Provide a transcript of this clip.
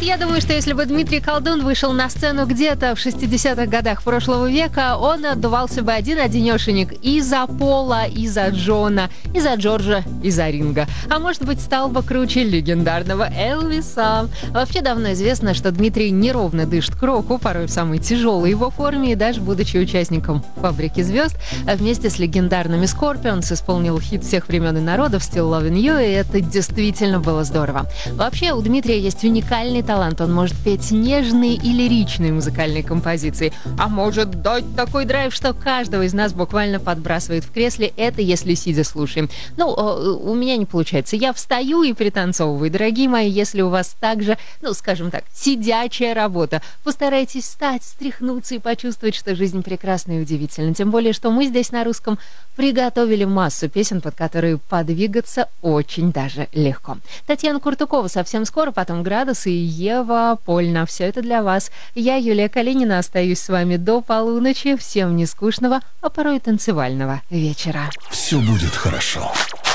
Я думаю, что если бы Дмитрий Колдун вышел на сцену где-то в 60-х годах прошлого века, он отдувался бы один-одинешенек и за Пола, и за Джона, и за Джорджа, и за Ринга. А может быть, стал бы круче легендарного Элвиса. Вообще давно известно, что Дмитрий неровно дышит к року, порой в самой тяжелой его форме, и даже будучи участником «Фабрики звезд», вместе с легендарными Scorpions исполнил хит всех времен и народов «Still Loving You», и это действительно было здорово. Вообще, у Дмитрия есть уникальный талант. Он может петь нежные и лиричные музыкальные композиции, а может дать такой драйв, что каждого из нас буквально подбрасывает в кресле. Это если сидя слушаем. У меня не получается. Я встаю и пританцовываю. Дорогие мои, если у вас также, скажем так, сидячая работа, постарайтесь встать, встряхнуться и почувствовать, что жизнь прекрасна и удивительна. Тем более, что мы здесь на русском приготовили массу песен, под которые подвигаться очень даже легко. Татьяна Куртукова совсем скоро, потом «Градусы» и Ева Польна. Все это для вас. Я, Юлия Калинина, остаюсь с вами до полуночи. Всем не скучного, а порой танцевального вечера. Все будет хорошо.